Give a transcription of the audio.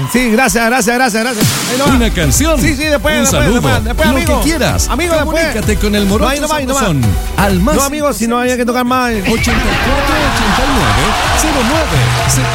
Sí, gracias. Ahí no va. Una canción. Sí, después. Un saludo. Después, lo amigo. que quieras. Amigo, Comunícate después. con el Morocho No hay, Sabrosón. Al más. No, amigo, si no había que tocar más. 84 89 09